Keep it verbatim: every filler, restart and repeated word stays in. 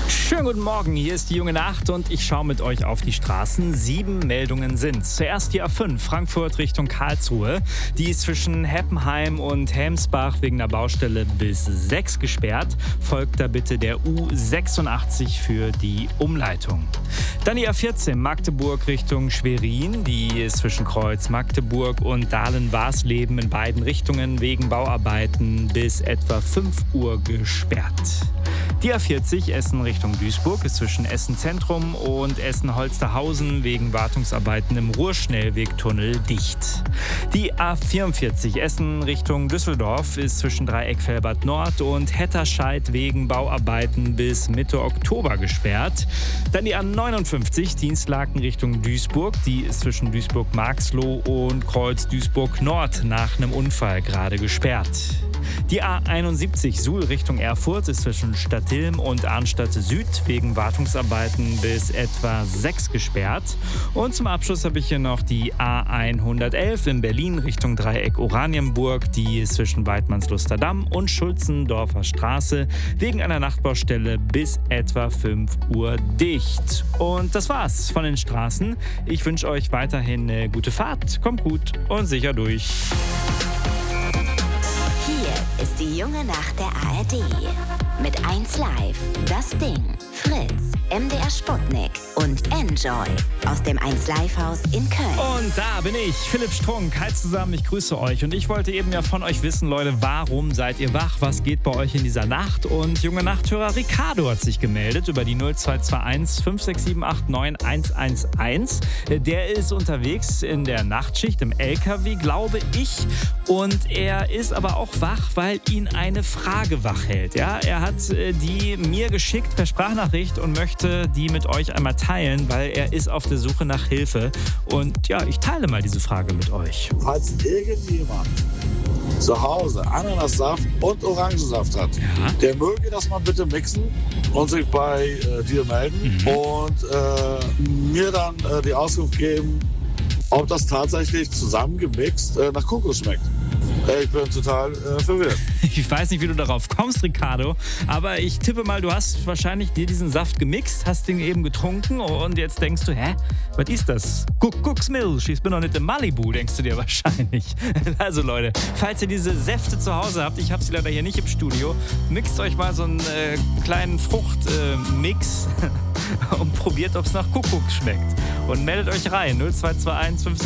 Schönen guten Morgen, hier ist die junge Nacht und ich schaue mit euch auf die Straßen. Sieben Meldungen sind. Zuerst die A fünf, Frankfurt Richtung Karlsruhe. Die ist zwischen Heppenheim und Helmsbach wegen der Baustelle bis sechs gesperrt. Folgt da bitte der U sechsundachtzig für die Umleitung. Dann die A vierzehn, Magdeburg Richtung Schwerin. Die ist zwischen Kreuz Magdeburg und Dahlen-Warsleben in beiden Richtungen wegen Bauarbeiten bis etwa fünf Uhr gesperrt. Die A vierzig, Essen Richtung Duisburg, ist zwischen Essen Zentrum und Essen-Holsterhausen wegen Wartungsarbeiten im Ruhrschnellwegtunnel dicht. Die A vierundvierzig, Essen Richtung Düsseldorf, ist zwischen Dreieck Velbert Nord und Hetterscheid wegen Bauarbeiten bis Mitte Oktober gesperrt. Dann die A neunundfünfzig, Dienstlaken Richtung Duisburg, die ist zwischen Duisburg-Marxloh und Kreuz Duisburg Nord nach einem Unfall gerade gesperrt. Die A einundsiebzig, Suhl Richtung Erfurt, ist zwischen Stadtilm und Arnstadt Süd wegen Wartungsarbeiten bis etwa sechs gesperrt. Und zum Abschluss habe ich hier noch die A hundertelf in Berlin Richtung Dreieck Oranienburg. Die ist zwischen Weidmannsluster Damm und Schulzendorfer Straße wegen einer Nachtbaustelle bis etwa fünf Uhr dicht. Und das war's von den Straßen. Ich wünsche euch weiterhin eine gute Fahrt. Kommt gut und sicher durch. Hier ist die junge Nacht der A R D. Mit eins Live, Das Ding, Fritz, M D R Sputnik und Enjoy aus dem eins Live Haus in Köln. Und da bin ich, Philipp Strunk. Hi zusammen, ich grüße euch. Und ich wollte eben ja von euch wissen, Leute, warum seid ihr wach? Was geht bei euch in dieser Nacht? Und junge Nachthörer Ricardo hat sich gemeldet über die null zwei zwei eins fünf sechs sieben acht neun eins eins eins. Der ist unterwegs in der Nachtschicht im L K W, glaube ich. Und er ist aber auch wach, weil ihn eine Frage wach hält. Ja, er hat die mir geschickt per Sprachnachricht und möchte die mit euch einmal teilen, weil er ist auf der Suche nach Hilfe. Und ja, ich teile mal diese Frage mit euch. Falls irgendjemand zu Hause Ananassaft und Orangensaft hat, ja, der möge das mal bitte mixen und sich bei äh, dir melden Mhm. und äh, mir dann äh, die Auskunft geben, ob das tatsächlich zusammengemixt äh, nach Kokos schmeckt. Äh, ich bin total äh, verwirrt. Ich weiß nicht, wie du darauf kommst, Ricardo, aber ich tippe mal, du hast wahrscheinlich dir diesen Saft gemixt, hast den eben getrunken und jetzt denkst du, hä, was ist das? Cook, Cooks Milch, ich bin doch nicht in Malibu, denkst du dir wahrscheinlich. Also Leute, falls ihr diese Säfte zu Hause habt, ich habe sie leider hier nicht im Studio, mixt euch mal so einen äh, kleinen Fruchtmix äh, und probiert, ob es nach Kuckuck schmeckt. Und meldet euch rein, null zwei zwei eins fünf